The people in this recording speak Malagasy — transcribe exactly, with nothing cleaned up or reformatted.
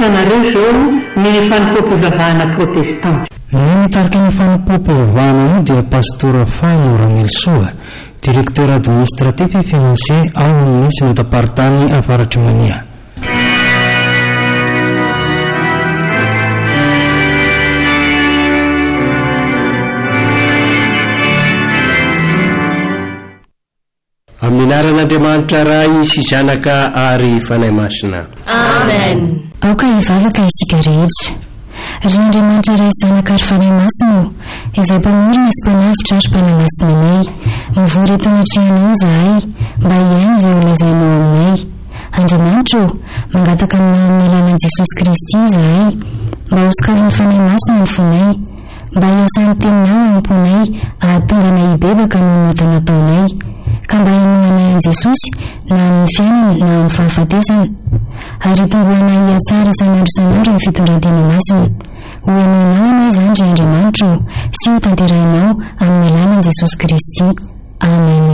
fantarsanareo zao ny fanompoam-pivavahana protestanta. Ny mitarika ny fanompoam-pivavahana io dia pastora Fano Ramelsoa, directeur administratif et financier ao amin'ny synodapartany avaratry Mania. Amin'ny anaran'Andriamanitra ray sy zanaka ary fanahy masina. Amen. Aoka hivavaka isika rehetra. Ry Andriamanitra ray zanaka ary fanahy masina izay mpamorona sy mpanafitra ary mpananasina anay, mivory eto anatrihanao izahay mba hiaino izay holazainao aminay. Andriamanitra, mangataka amin'ny alalan'i Jesosy Kristy izahay mba hosokavin'ny fanahy masina ny fonay, mba hiasan'ny teninao amponay ahatonga anay hibebaka noho ny nataonay, ka mba hinoanay an'i Jesosy na amin'ny fiainana na amin'ny fahafatesana, ary tongoanay hiatsara isan'andro isan'andro ny fitondran-tena masina. Ho hinoanao anay izany ry Andriamanitra sy ho tanterahinao amin'ny alalan'i Jesosy Kristy. Amen.